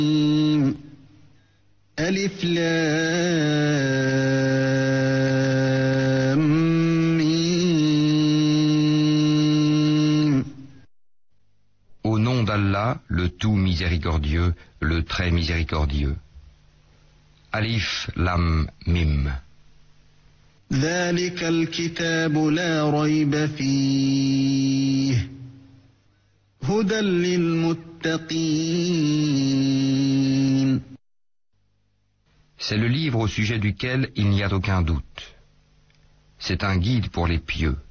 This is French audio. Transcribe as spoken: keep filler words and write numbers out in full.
ألف لام ميم. Au nom d'Allah, le tout miséricordieux, le très miséricordieux. Alif Lam Mim. ذلك الكتاب لا ريب فيه هدى للمتقين. C'est le livre au sujet duquel il n'y a aucun doute. C'est un guide pour les pieux.